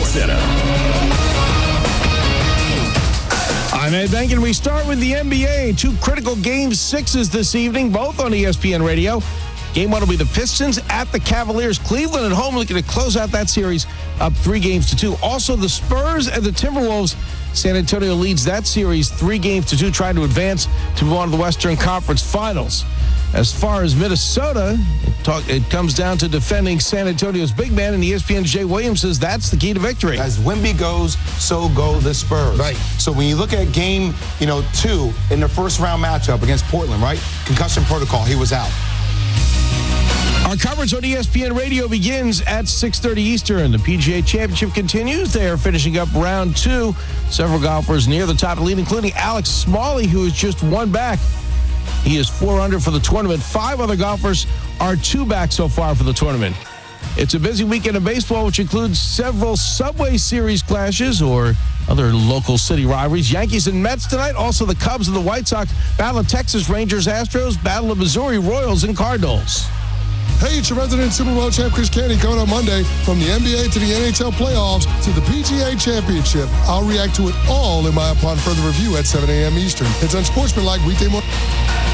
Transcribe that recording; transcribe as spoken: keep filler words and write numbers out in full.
Center. I'm Ed Benkin. We start with the N B A. Two critical game sixes this evening, both on E S P N Radio. Game one will be the Pistons at the Cavaliers. Cleveland at home looking to close out that series up three games to two. Also, the Spurs and the Timberwolves. San Antonio leads that series three games to two, trying to advance to move on to the Western Conference Finals. As far as Minnesota, it, talk, it comes down to defending San Antonio's big man, and E S P N's Jay Williams says that's the key to victory. As Wemby goes, so go the Spurs. Right. So when you look at game, you know, two in the first round matchup against Portland, right? Concussion protocol, he was out. Our coverage on E S P N Radio begins at six thirty Eastern. The P G A Championship continues. They are finishing up round two. Several golfers near the top of the lead, including Alex Smalley, who is just one back. He is four under for the tournament. Five other golfers are two back so far for the tournament. It's a busy weekend of baseball, which includes several Subway Series clashes or other local city rivalries. Yankees and Mets tonight. Also the Cubs and the White Sox. Battle of Texas Rangers, Astros. Battle of Missouri Royals and Cardinals. Hey, it's your resident Super Bowl champ, Chris Canty, coming on Monday. From the N B A to the N H L playoffs to the P G A Championship. I'll react to it all in my upon further review at seven a.m. Eastern. It's Unsportsmanlike weekday morning.